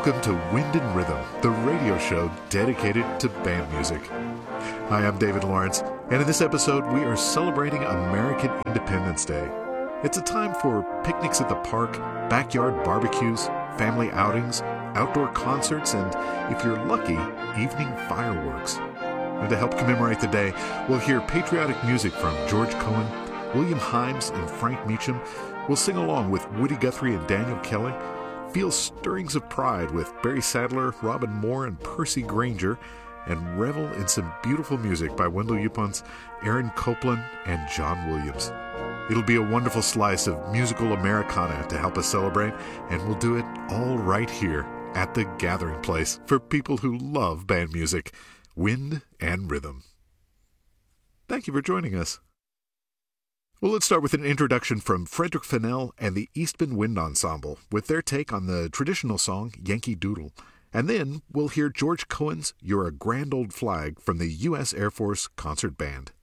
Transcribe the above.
Welcome to Wind and Rhythm, the radio show dedicated to band music. Hi, I'm David Lawrence, and in this episode we are celebrating American Independence Day. It's a time for picnics at the park, backyard barbecues, family outings, outdoor concerts, and, if you're lucky, evening fireworks. And to help commemorate the day, we'll hear patriotic music from George Cohan, William Himes, and Frank Meacham. We'll sing along with Woody Guthrie and Daniel Kelly, feel stirrings of pride with Barry Sadler, Robin Moore, and Percy Granger, and revel in some beautiful music by Wendell Yupon's Aaron Copland and John Williams. It'll be a wonderful slice of musical Americana to help us celebrate, and we'll do it all right here at the gathering place for people who love band music, Wind and Rhythm. Thank you for joining us. Well, let's start with an introduction from Frederick Fennell and the Eastman Wind Ensemble with their take on the traditional song Yankee Doodle. And then we'll hear George Cohan's You're a Grand Old Flag from the U.S. Air Force Concert Band.